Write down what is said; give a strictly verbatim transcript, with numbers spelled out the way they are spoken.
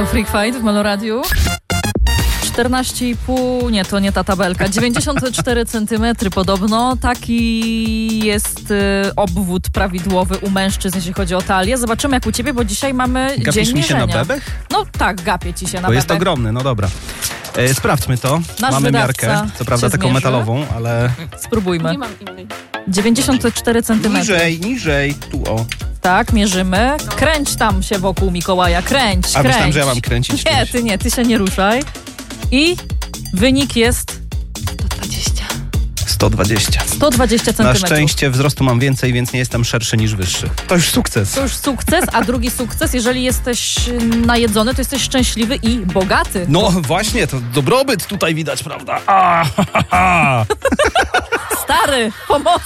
To Freak Fight w Meloradiu. czternaście i pół, nie, to nie ta tabelka, dziewięćdziesiąt cztery centymetry podobno. Taki jest y, obwód prawidłowy u mężczyzn, jeśli chodzi o talię. Zobaczymy jak u ciebie, bo dzisiaj mamy Gapisz dzień mi się mierzenia. na bebech? No tak, gapię ci się na Bo bebech. jest ogromny, no dobra. E, sprawdźmy to. Nasz Mamy wydawca miarkę, co prawda się taką zmierzy. metalową, ale... Spróbujmy. Nie mam innej. dziewięćdziesiąt cztery centymetry. Niżej, niżej, tu o. Tak, mierzymy. Kręć tam się wokół Mikołaja, kręć, A kręć. myślałem, że ja mam kręcić Nie, czymś. ty nie, ty się nie ruszaj. I wynik jest sto dwadzieścia. sto dwadzieścia. sto dwadzieścia Na centymetrów. szczęście wzrostu mam więcej, więc nie jestem szerszy niż wyższy. To już sukces. To już sukces, a drugi sukces, jeżeli jesteś najedzony, to jesteś szczęśliwy i bogaty. No właśnie, to dobrobyt tutaj widać, prawda? A, ha, ha, ha. Stary, pomocy.